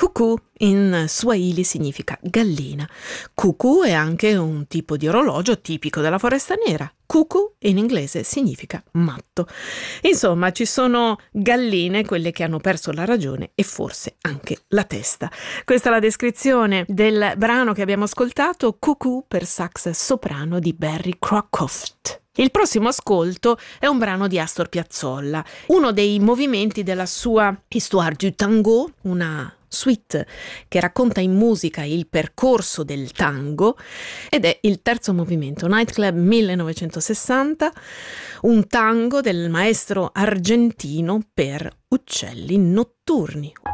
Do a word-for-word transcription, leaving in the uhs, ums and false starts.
Cucù in Swahili significa gallina. Cucù è anche un tipo di orologio tipico della Foresta Nera. Cuckoo in inglese significa matto. Insomma, ci sono galline, quelle che hanno perso la ragione e forse anche la testa. Questa è la descrizione del brano che abbiamo ascoltato, Cucù per sax soprano di Barry Crockett. Il prossimo ascolto è un brano di Astor Piazzolla, uno dei movimenti della sua Histoire du Tango, una suite che racconta in musica il percorso del tango, ed è il terzo movimento, Nightclub millenovecentosessanta, un tango del maestro argentino per uccelli notturni.